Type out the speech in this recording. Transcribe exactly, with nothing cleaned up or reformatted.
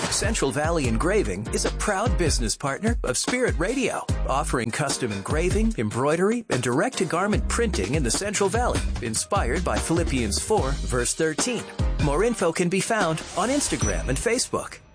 Central Valley Engraving is a proud business partner of Spirit Radio, offering custom engraving, embroidery, and direct-to-garment printing in the Central Valley, inspired by Philippians four, verse thirteen. More info can be found on Instagram and Facebook.